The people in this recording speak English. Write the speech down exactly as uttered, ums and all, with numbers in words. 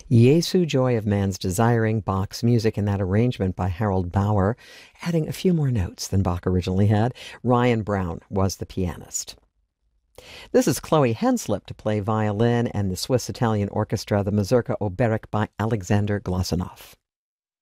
Jesu Joy of Man's Desiring, Bach's music in that arrangement by Harold Bauer, adding a few more notes than Bach originally had. Ryan Brown was the pianist. This is Chloe Henslip to play violin and the Swiss-Italian orchestra, the Mazurka Oberek by Alexander Glazunov.